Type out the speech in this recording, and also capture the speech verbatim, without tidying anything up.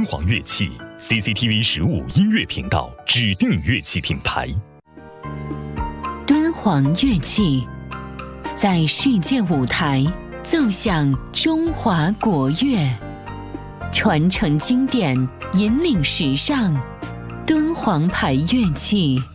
煌乐器 C C T V 十五音乐频道指定乐器品牌。 敦煌乐器在世界舞台奏响中华国乐，传承经典，引领时尚。敦煌牌乐器。